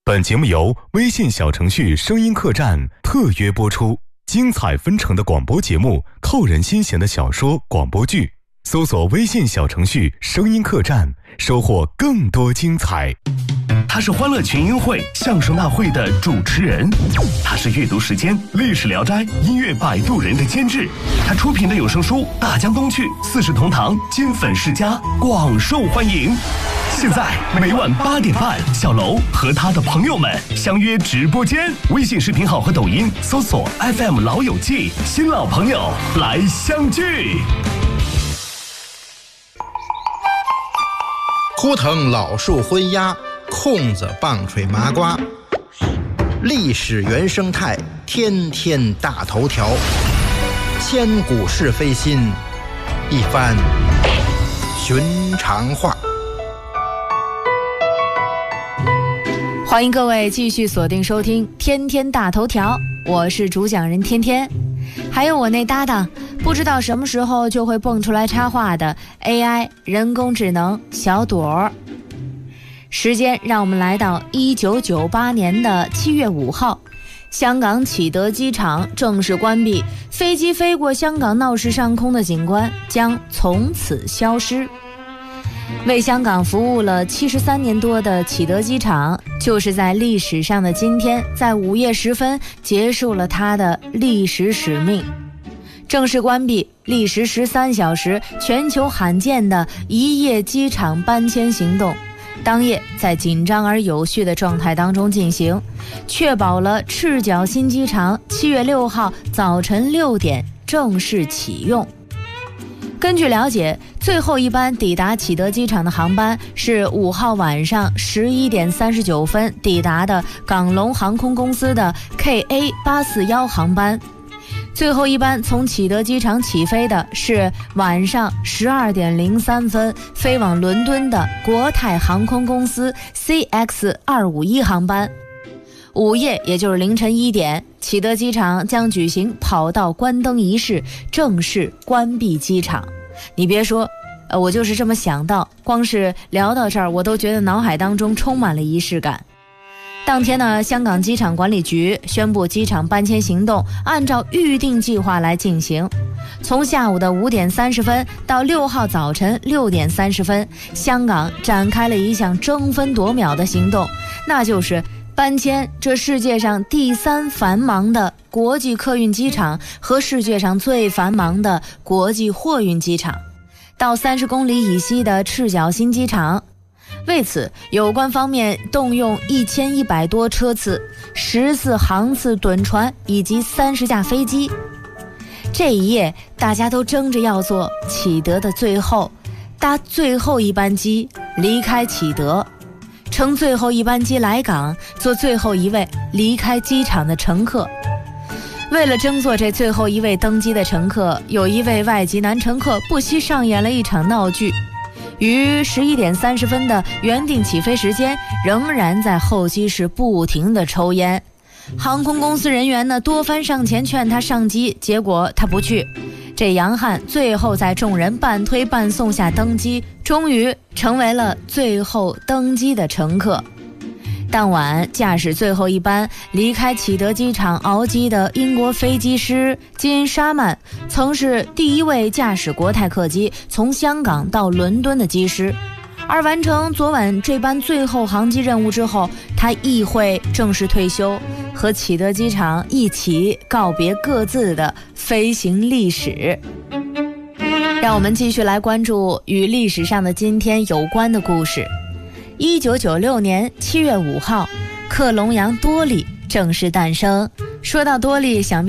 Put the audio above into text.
本节目由微信小程序声音客栈特约播出，精彩纷呈的广播节目，扣人心弦的小说广播剧，搜索微信小程序声音客栈，收获更多精彩。 他是欢乐群英会相声大会的主持人，他是阅读时间历史聊斋音乐摆渡人的监制，他出品的有声书《大江东去》四世同堂金粉世家广受欢迎。现在每晚8点半，小楼和他的朋友们相约直播间，微信视频号和抖音搜索 FM 老友记，新老朋友来相聚。 枯藤老树昏鸦，空子棒槌麻瓜，历史原生态，天天大头条，千古是非心，一番寻常话。 欢迎各位继续锁定收听天天大头条，我是主讲人天天，还有我那搭档不知道什么时候就会蹦出来插话的 AI 人工智能小朵儿。时间让我们来到1998年的7月5号，香港启德机场正式关闭，飞机飞过香港闹市上空的景观将从此消失。为香港服务了73年多的启德机场，就是在历史上的今天，在午夜时分结束了它的历史使命。正式关闭，历时13小时，全球罕见的一夜机场搬迁行动，当夜在紧张而有序的状态当中进行，确保了赤脚新机场7月6号早晨6点正式启用。根据了解，最后一班抵达启德机场的航班是5号晚上11点39分抵达的港龙航空公司的 KA841 航班。最后一班从启德机场起飞的是晚上12点03分飞往伦敦的国泰航空公司 CX251 航班。午夜，也就是凌晨1点，启德机场将举行跑道关灯仪式，正式关闭机场。你别说，我就是这么想到，光是聊到这儿，我都觉得脑海当中充满了仪式感。当天呢，香港机场管理局宣布机场搬迁行动按照预定计划来进行。从下午的5点30分到6号早晨6点30分，香港展开了一项争分夺秒的行动，那就是搬迁这世界上第3繁忙的国际客运机场和世界上最繁忙的国际货运机场到30公里以西的赤脚新机场。为此，有关方面动用1100多车次、14航次趸船以及30架飞机。这一夜，大家都争着要做启德的搭最后一班机离开启德，乘最后一班机来港，做最后一位离开机场的乘客。为了争做这最后一位登机的乘客，有一位外籍男乘客不惜上演了一场闹剧，于11点30分的原定起飞时间，仍然在候机室不停地抽烟。航空公司人员呢多番上前劝他上机，结果他不去。这洋汉最后在众人半推半送下登机，终于成为了最后登机的乘客。当晚驾驶最后一班离开启德机场熬机的英国飞机师金沙曼，曾是第一位驾驶国泰客机从香港到伦敦的机师，而完成昨晚这班最后航机任务之后，他亦会正式退休，和启德机场一起告别各自的飞行历史。让我们继续来关注与历史上的今天有关的故事。1996年7月5号，克隆羊多利正式诞生。说到多利，想必